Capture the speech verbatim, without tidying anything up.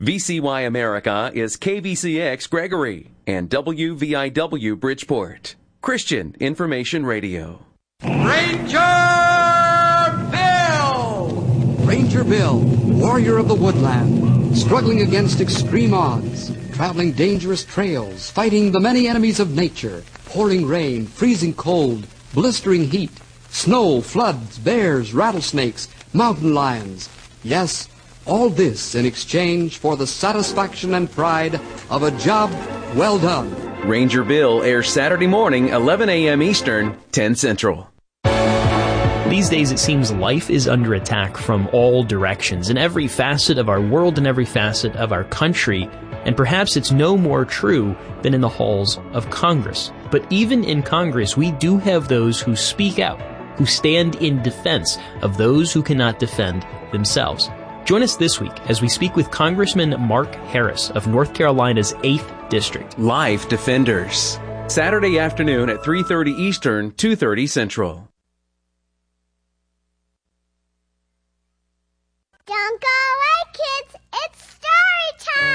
V C Y America is K V C X Gregory and W V I W Bridgeport. Christian Information Radio. Ranger Bill! Ranger Bill, warrior of the woodland, struggling against extreme odds, traveling dangerous trails, fighting the many enemies of nature, pouring rain, freezing cold, blistering heat, snow, floods, bears, rattlesnakes, mountain lions. Yes, all this in exchange for the satisfaction and pride of a job well done. Ranger Bill airs Saturday morning, eleven a.m. Eastern, ten Central. These days it seems life is under attack from all directions, in every facet of our world and every facet of our country, and perhaps it's no more true than in the halls of Congress. But even in Congress, we do have those who speak out, who stand in defense of those who cannot defend themselves. Join us this week as we speak with Congressman Mark Harris of North Carolina's eighth District. Life Defenders. Saturday afternoon at three thirty Eastern, two thirty Central.